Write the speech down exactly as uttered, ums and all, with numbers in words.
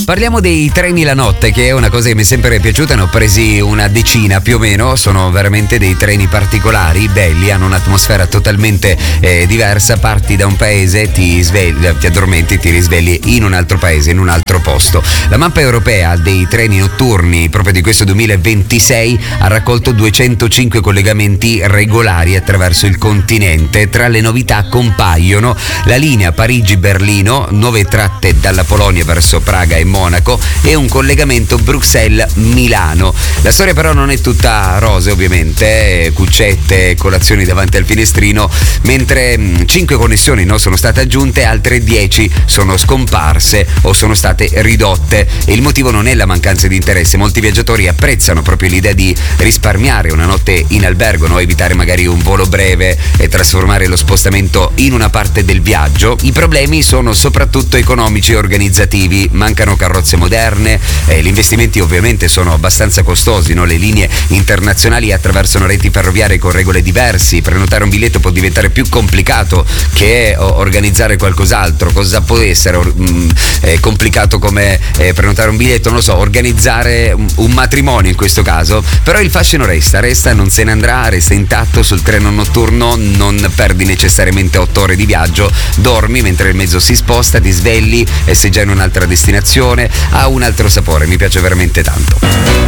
Parliamo dei treni la notte, che è una cosa che mi è sempre piaciuta, ne ho presi una decina più o meno, sono veramente dei treni particolari, belli, hanno un'atmosfera totalmente eh, diversa, parti da un paese, ti svegli, ti addormenti, ti risvegli in un altro paese, in un altro posto. La mappa europea dei treni notturni proprio di questo duemilaventisei ha raccolto duecentocinque collegamenti regolari attraverso il continente. Tra le novità compaiono la linea Parigi-Berlino, nuove tratte dalla Polonia verso Praga e Monaco e un collegamento Bruxelles-Milano. La storia però non è tutta rose, ovviamente, cuccette, colazioni davanti al finestrino, mentre cinque connessioni no, sono state aggiunte, altre dieci sono scomparse o sono state ridotte, e il motivo non è la mancanza di interesse. Molti viaggiatori apprezzano proprio l'idea di risparmiare una notte in albergo, no? Evitare magari un volo breve e trasformare lo spostamento in una parte del viaggio. I problemi sono soprattutto economici e organizzativi, mancano carrozze moderne, eh, gli investimenti ovviamente sono abbastanza costosi, no? Le linee internazionali attraversano reti ferroviarie con regole diverse, prenotare un biglietto può diventare più complicato che organizzare qualcos'altro. Cosa può essere mh, eh, complicato come eh, prenotare un biglietto? Non lo so, organizzare un, un matrimonio in questo caso, però il fascino resta, resta, non se ne andrà, resta intatto. Sul treno notturno non perdi necessariamente otto ore di viaggio, dormi mentre il mezzo si sposta, ti svegli e sei già in un'altra destinazione, ha un altro sapore, mi piace veramente tanto.